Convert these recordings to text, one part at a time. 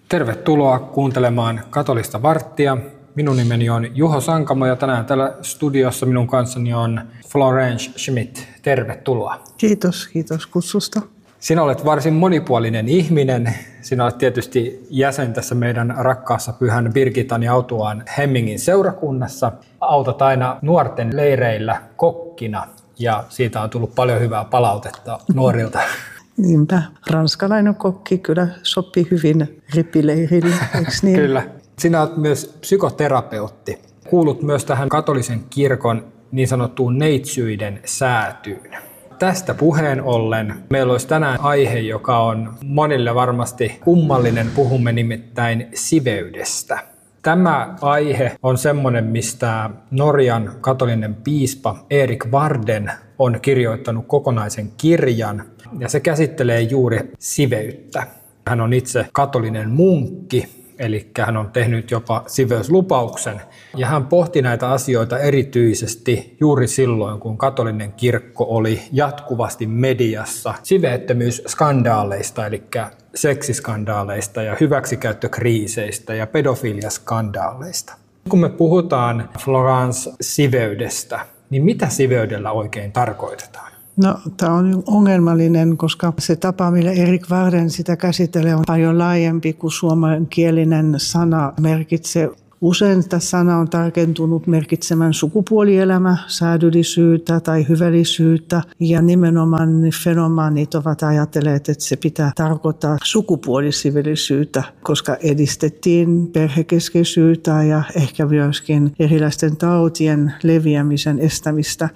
Tervetuloa kuuntelemaan Katolista varttia. Minun nimeni on Juho Sankamo ja tänään täällä studiossa minun kanssani on Florence Schmidt. Tervetuloa. Kiitos kutsusta. Sinä olet varsin monipuolinen ihminen. Sinä olet tietysti jäsen tässä meidän rakkaassa Pyhän Birgittan ja Autuaan Hemmingin seurakunnassa. Autat aina nuorten leireillä kokkina ja siitä on tullut paljon hyvää palautetta nuorilta. Niinpä. Ranskalainen kokki kyllä sopii hyvin rippileirille, eikö niin? Kyllä. Sinä olet myös psykoterapeutti. Kuulut myös tähän katolisen kirkon niin sanottuun neitsyiden säätyyn. Tästä puheen ollen meillä olisi tänään aihe, joka on monille varmasti kummallinen. Puhumme nimittäin siveydestä. Tämä aihe on semmoinen, mistä Norjan katolinen piispa Erik Varden on kirjoittanut kokonaisen kirjan, ja se käsittelee juuri siveyttä. Hän on itse katolinen munkki, eli hän on tehnyt jopa siveyslupauksen, ja hän pohti näitä asioita erityisesti juuri silloin, kun katolinen kirkko oli jatkuvasti mediassa siveettömyysskandaaleista, eli seksiskandaaleista ja hyväksikäyttökriiseistä ja pedofiliaskandaaleista. Kun me puhutaan Florence siveydestä, niin mitä siveydellä oikein tarkoitetaan? No, tämä on ongelmallinen, koska se tapa, millä Erik Varden sitä käsittelee, on paljon laajempi kuin suomenkielinen sana merkitsee. Usein tämä sana on tarkentunut merkitsemään sukupuolielämä, säädyllisyyttä tai hyvällisyyttä, ja nimenomaan fenomaanit ovat ajatelleet, että se pitää tarkoittaa sukupuolisivellisyyttä, koska edistettiin perhekeskeisyyttä ja ehkä myöskin erilaisten tautien leviämisen estämistä.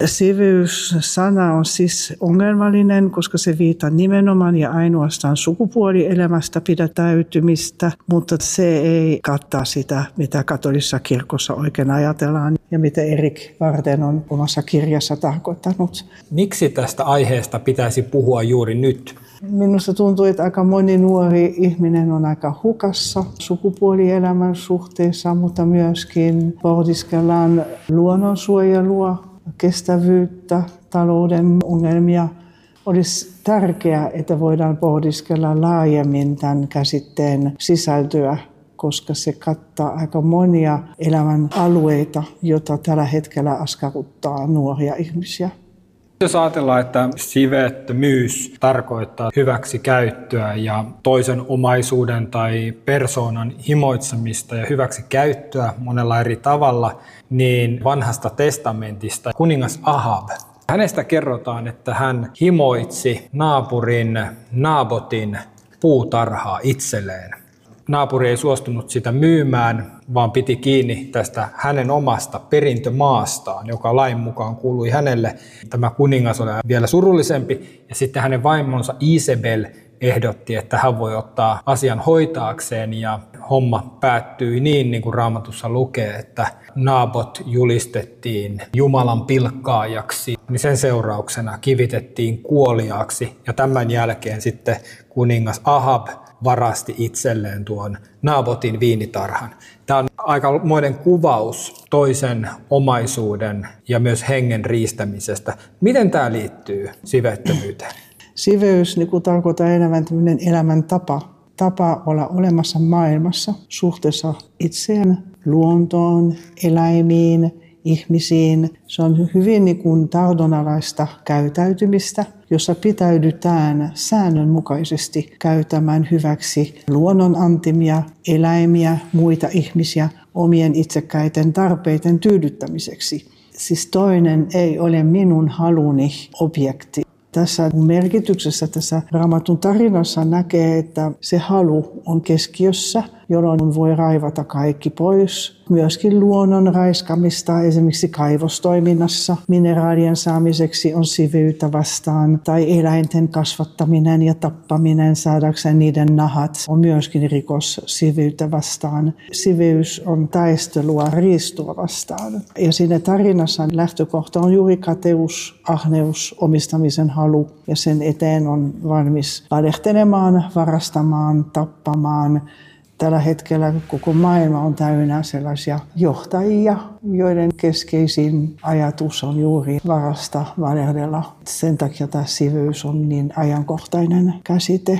Siveys-sana on siis ongelmallinen, koska se viittaa nimenomaan ja ainoastaan sukupuolielämästä pidättäytymistä, mutta se ei kattaa sitä, mitä katolisessa kirkossa oikein ajatellaan ja mitä Erik Varden on omassa kirjassa tarkoittanut. Miksi tästä aiheesta pitäisi puhua juuri nyt? Minusta tuntuu, että aika moni nuori ihminen on aika hukassa sukupuolielämän suhteessa, mutta myöskin pohdiskellaan luonnonsuojelua, kestävyyttä, talouden ongelmia. Olisi tärkeää, että voidaan pohdiskella laajemmin tämän käsitteen sisältöä, koska se kattaa aika monia elämän alueita, joita tällä hetkellä askarruttaa nuoria ihmisiä. Jos ajatellaan, että siveettömyys tarkoittaa hyväksikäyttöä ja toisen omaisuuden tai persoonan himoitsemista ja hyväksikäyttöä monella eri tavalla, niin vanhasta testamentista kuningas Ahab. Hänestä kerrotaan, että hän himoitsi naapurin Naabotin puutarhaa itselleen. Naapuri ei suostunut sitä myymään, vaan piti kiinni tästä hänen omasta perintömaastaan, joka lain mukaan kuului hänelle. Tämä kuningas oli vielä surullisempi, ja sitten hänen vaimonsa Isabel ehdotti, että hän voi ottaa asian hoitaakseen, ja homma päättyi niin kuin Raamatussa lukee, että Naabot julistettiin Jumalan pilkkaajaksi, niin sen seurauksena kivitettiin kuoliaaksi, ja tämän jälkeen sitten kuningas Ahab varasti itselleen tuon Naabotin viinitarhan. Tämä on aikamoinen kuvaus toisen omaisuuden ja myös hengen riistämisestä. Miten tämä liittyy siveettömyyteen? Siveys tarkoittaa enemmän tämmöinen elämäntapa olla olemassa maailmassa suhteessa itseen, luontoon, eläimiin, ihmisiin. Se on hyvin tahdonalaista käytäytymistä, jossa pitäydytään säännönmukaisesti käyttämään hyväksi luonnon antimia, eläimiä, muita ihmisiä omien itsekkäiden tarpeiden tyydyttämiseksi. Siis toinen ei ole minun haluni objekti. Tässä merkityksessä tässä Raamatun tarinassa näkee, että se halu on keskiössä, jolloin voi raivata kaikki pois. Myöskin luonnon raiskamista esimerkiksi kaivostoiminnassa mineraalien saamiseksi on siveyttä vastaan, tai eläinten kasvattaminen ja tappaminen saadakseen niiden nahat on myöskin rikos siveyttä vastaan. Siveys on taistelua riistua vastaan. Ja siinä tarinassa lähtökohta on juuri kateus, ahneus, omistamisen halu, ja sen eteen on valmis valehtelemaan, varastamaan, tappamaan. Tällä hetkellä koko maailma on täynnä sellaisia johtajia, joiden keskeisin ajatus on juuri varasta, valehdella. Sen takia tämä siveys on niin ajankohtainen käsite.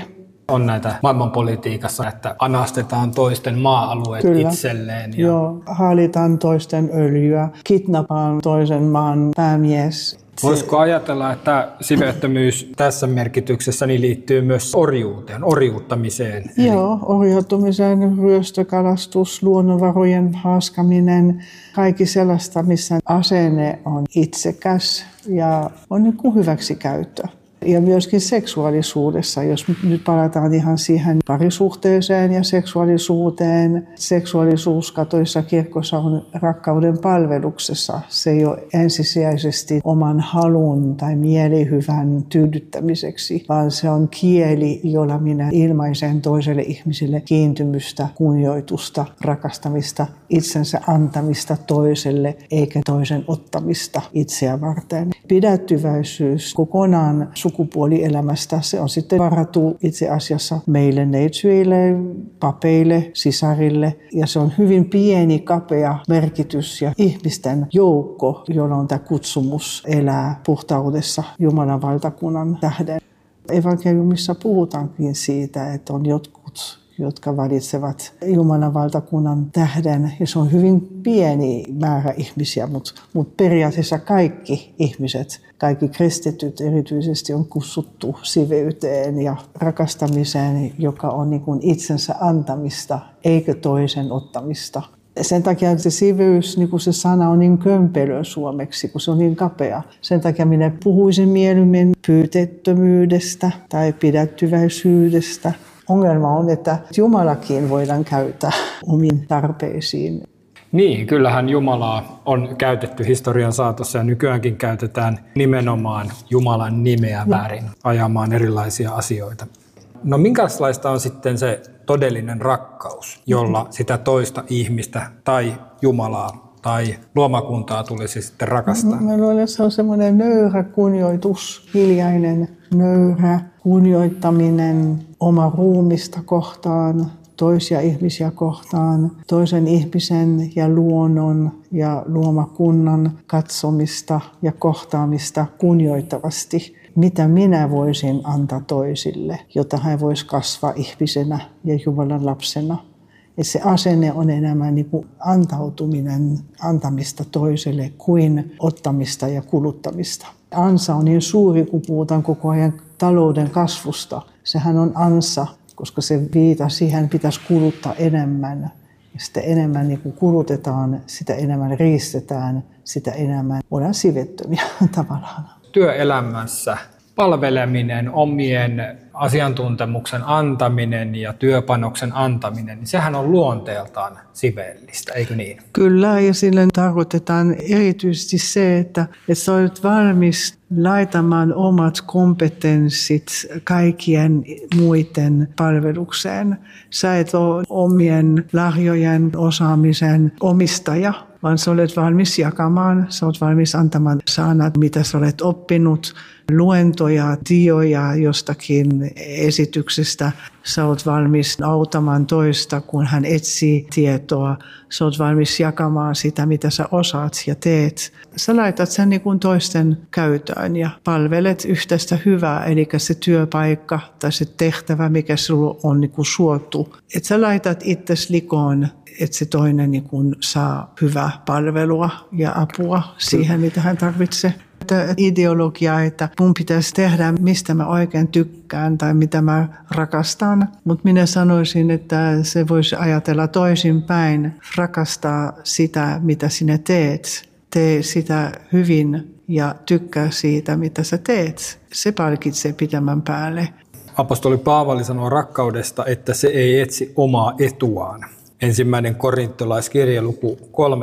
On näitä maailmanpolitiikassa, että anastetaan toisten maa-alueet itselleen. Ja... Joo, haalitaan toisten öljyä, kidnappaan toisen maan päämies. Voisiko ajatella, että siveettömyys tässä merkityksessä niin liittyy myös orjuuteen, orjuuttamiseen? Joo, orjuuttamiseen, ryöstökalastus, luonnonvarojen haaskaminen, kaikki sellaista, missä asenne on itsekäs ja on niin kuin hyväksikäyttö. Ja myöskin seksuaalisuudessa, jos nyt palataan ihan siihen parisuhteeseen ja seksuaalisuuteen. Seksuaalisuus katoissa kirkossa on rakkauden palveluksessa. Se ei ole ensisijaisesti oman halun tai mielihyvän tyydyttämiseksi, vaan se on kieli, jolla minä ilmaisen toiselle ihmiselle kiintymystä, kunnioitusta, rakastamista, itsensä antamista toiselle, eikä toisen ottamista itseä varten. Pidättyväisyys kokonaan sukupuolielämästä, se on sitten varattu itse asiassa meille neitsyille, papeille, sisarille. Ja se on hyvin pieni, kapea merkitys ja ihmisten joukko, jolla on tämä kutsumus elää puhtaudessa Jumalan valtakunnan tähden. Evankeliumissa puhutaankin siitä, että on jotkut, jotka valitsevat Jumalan valtakunnan tähden. Ja se on hyvin pieni määrä ihmisiä, mutta periaatteessa kaikki ihmiset, kaikki kristityt erityisesti on kutsuttu siveyteen ja rakastamiseen, joka on niin kuin itsensä antamista eikä toisen ottamista. Sen takia se siveys, niin kuin se sana on niin kömpelö suomeksi, kun se on niin kapea. Sen takia minä puhuisin mieluummin pyyteettömyydestä tai pidättyväisyydestä. Ongelma on, että Jumalakin voidaan käyttää omiin tarpeisiin. Niin, kyllähän Jumalaa on käytetty historian saatossa ja nykyäänkin käytetään nimenomaan Jumalan nimeä väärin ajamaan erilaisia asioita. No minkälaista on sitten se todellinen rakkaus, jolla sitä toista ihmistä tai Jumalaa tai luomakuntaa tulisi sitten rakastaa? Mä luulen, että se on semmoinen nöyrä kunnioitus, hiljainen nöyrä kunnioittaminen oma ruumista kohtaan, toisia ihmisiä kohtaan, toisen ihmisen ja luonnon ja luomakunnan katsomista ja kohtaamista kunnioittavasti. Mitä minä voisin antaa toisille, jotta hän voisi kasvaa ihmisenä ja Jumalan lapsena. Et se asenne on enemmän niin kuin antautuminen, antamista toiselle kuin ottamista ja kuluttamista. Ansa on niin suuri, kun puhutaan koko ajan talouden kasvusta. Sehän on ansa, koska se viittaa siihen, pitäisi kuluttaa enemmän. Ja sitä enemmän niin kuin kulutetaan, sitä enemmän riistetään, sitä enemmän ollaan sivettömiä tavallaan. Työelämässä palveleminen, omien asiantuntemuksen antaminen ja työpanoksen antaminen, niin sehän on luonteeltaan siveellistä, eikö niin? Kyllä, ja sillä tarkoitetaan erityisesti se, että sä olet valmis laitamaan omat kompetenssit kaikkien muiden palvelukseen. Sä et ole omien lahjojen osaamisen omistaja, vaan sä olet valmis jakamaan, sä olet valmis antamaan sanat, mitä sä olet oppinut, luentoja, tioja jostakin esityksestä. Sä olet valmis auttamaan toista, kun hän etsii tietoa. Sä olet valmis jakamaan sitä, mitä sä osaat ja teet. Sä laitat sen niin kuin toisten käyttöön ja palvelet yhteistä hyvää, eli se työpaikka tai se tehtävä, mikä sulla on niin kuin suotu. Että sä laitat itsesi likoon, että se toinen niin kuin saa hyvää palvelua ja apua siihen, mitä hän tarvitsee. Ideologia, että mun pitäisi tehdä, mistä mä oikein tykkään tai mitä mä rakastan. Mutta minä sanoisin, että se voisi ajatella toisinpäin. Rakastaa sitä, mitä sinä teet. Tee sitä hyvin ja tykkää siitä, mitä sä teet. Se palkitsee pidemmän päälle. Apostoli Paavali sanoo rakkaudesta, että se ei etsi omaa etuaan. 1. Korintolaiskirje luku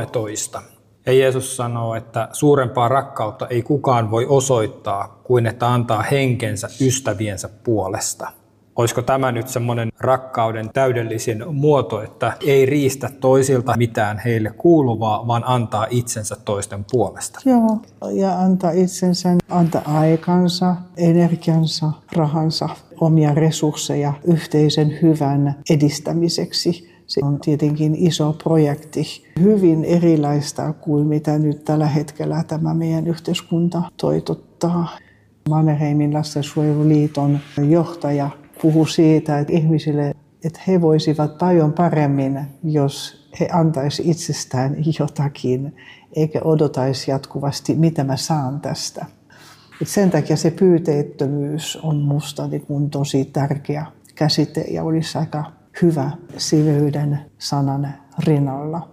13. Ja Jeesus sanoo, että suurempaa rakkautta ei kukaan voi osoittaa kuin että antaa henkensä ystäviensä puolesta. Olisiko tämä nyt semmoinen rakkauden täydellisin muoto, että ei riistä toisilta mitään heille kuuluvaa, vaan antaa itsensä toisten puolesta? Joo, ja antaa itsensä, antaa aikansa, energiansa, rahansa, omia resursseja yhteisen hyvän edistämiseksi. Se on tietenkin iso projekti, hyvin erilaista kuin mitä nyt tällä hetkellä tämä meidän yhteiskunta toitottaa. Mannerheimin lastensuojeluliiton johtaja puhui siitä, että ihmisille, että he voisivat paljon paremmin, jos he antaisi itsestään jotakin, eikä odotaisi jatkuvasti, mitä mä saan tästä. Et sen takia se pyyteettömyys on musta niin tosi tärkeä käsite ja olisi aika hyvä siveyden sanan rinnalla.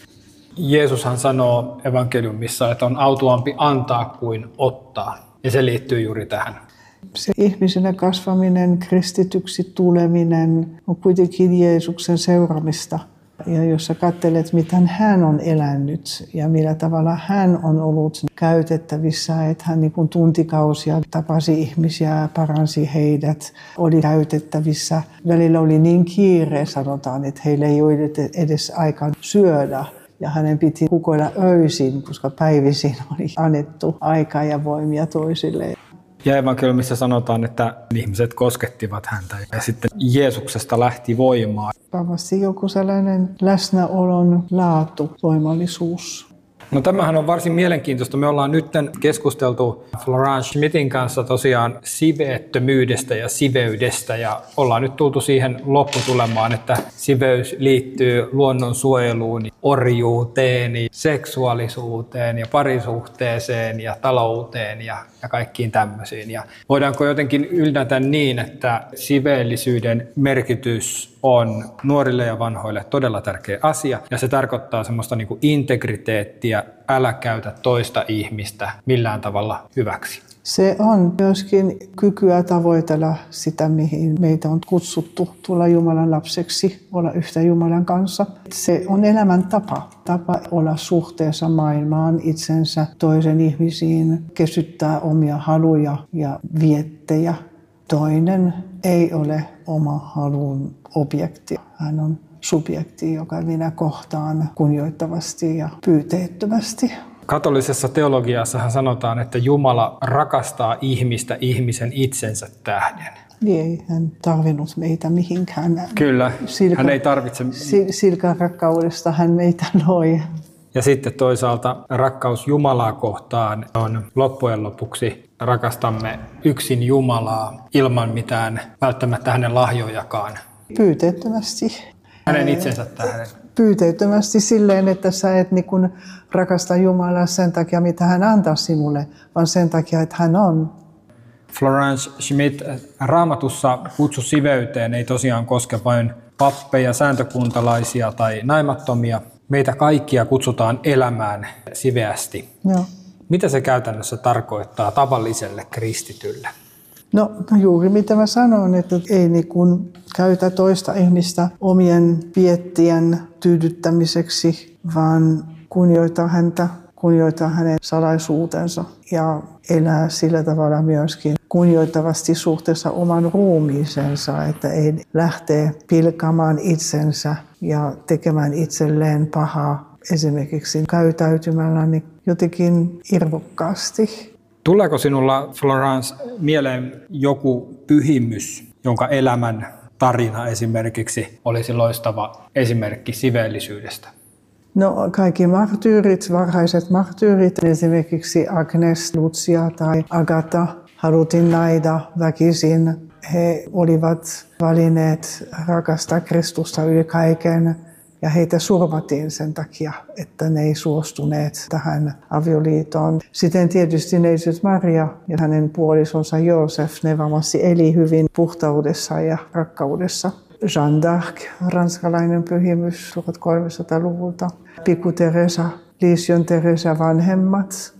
Jeesushan sanoo evankeliumissa, että on autuampi antaa kuin ottaa, ja se liittyy juuri tähän. Se ihmisenä kasvaminen, kristityksi tuleminen on kuitenkin Jeesuksen seuraamista. Ja jos sä katselet, miten hän on elänyt ja millä tavalla hän on ollut käytettävissä, että hän niin kuin tuntikausia tapasi ihmisiä, paransi heidät, oli käytettävissä. Välillä oli niin kiire, sanotaan, että heillä ei ole edes aikaa syödä. Ja hänen piti kukoilla öisin, koska päivisin oli annettu aikaa ja voimia toisille. Ja evankeliumissa sanotaan, että ihmiset koskettivat häntä ja sitten Jeesuksesta lähti voimaa. Varmasti joku sellainen läsnäolon laatu, voimallisuus. No tämähän on varsin mielenkiintoista. Me ollaan nyt keskusteltu Florence Schmidtin kanssa tosiaan siveettömyydestä ja siveydestä ja ollaan nyt tultu siihen lopputulemaan, että siveys liittyy luonnonsuojeluun, orjuuteen, seksuaalisuuteen ja parisuhteeseen ja talouteen ja kaikkiin tämmöisiin. Ja voidaanko jotenkin yllätä niin, että siveellisyyden merkitys on nuorille ja vanhoille todella tärkeä asia ja se tarkoittaa semmoista niin kuin integriteettiä, älä käytä toista ihmistä millään tavalla hyväksi. Se on myöskin kykyä tavoitella sitä, mihin meitä on kutsuttu tulla Jumalan lapseksi, olla yhtä Jumalan kanssa. Se on elämäntapa, tapa olla suhteessa maailmaan, itsensä, toisen ihmisiin, kesyttää omia haluja ja viettejä. Toinen ei ole oma halun objekti. Hän on subjekti, joka minä kohtaan kunnioittavasti ja pyyteettömästi. Katolisessa teologiassahan sanotaan, että Jumala rakastaa ihmistä ihmisen itsensä tähden. Ei hän tarvinnut meitä mihinkään. Kyllä, hän ei tarvitse. Silkan rakkaudesta hän meitä loi. Ja sitten toisaalta rakkaus Jumalaa kohtaan on loppujen lopuksi rakastamme yksin Jumalaa ilman mitään välttämättä hänen lahjojakaan. Pyyteettömästi. Hänen itsensä tähden. Pyyteettömästi silleen, että sä et niin kuin rakasta Jumalaa sen takia, mitä hän antaa sinulle, vaan sen takia, että hän on. Florence Schmidt, Raamatussa kutsu siveyteen ei tosiaan koske vain pappeja, sääntökuntalaisia tai naimattomia. Meitä kaikkia kutsutaan elämään siveästi. Joo. Mitä se käytännössä tarkoittaa tavalliselle kristitylle? No juuri mitä mä sanon, että ei niin kuin käytä toista ihmistä omien viettien tyydyttämiseksi, vaan kunnioittaa häntä, kunnioittaa hänen salaisuutensa ja elää sillä tavalla myöskin kunnioittavasti suhteessa oman ruumiisensa, että ei lähtee pilkaamaan itsensä ja tekemään itselleen pahaa esimerkiksi käytäytymällä niin jotenkin irvokkaasti. Tuleeko sinulla, Florence, mieleen joku pyhimys, jonka elämän tarina esimerkiksi olisi loistava esimerkki siveellisyydestä? No kaikki marttyyrit, varhaiset marttyyrit, esimerkiksi Agnes, Lucia tai Agatha, haluttiin naida väkisin. He olivat valinneet rakastaa Kristusta yli kaiken ja heitä surmattiin sen takia, että ne ei suostuneet tähän avioliitoon. Sitten tietysti neitsyt Maria ja hänen puolisonsa Joosef, ne varmasti eli hyvin puhtaudessa ja rakkaudessa. Jeanne d'Arc, ranskalainen pyhimys 1300-luvulta. Pikku Teresa, Lision Teresa vanhemmat,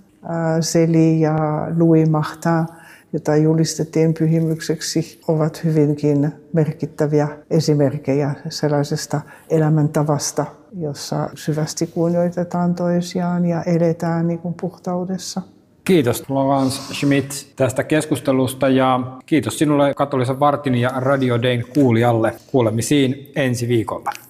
Célie ja Louis Martin, jota julistettiin pyhimykseksi, ovat hyvinkin merkittäviä esimerkkejä sellaisesta elämäntavasta, jossa syvästi kunnioitetaan toisiaan ja eletään niin kuin puhtaudessa. Kiitos Florence Schmidt tästä keskustelusta ja kiitos sinulle Katolisen vartin ja Radio Dayn kuulijalle. Kuulemisiin ensi viikolla.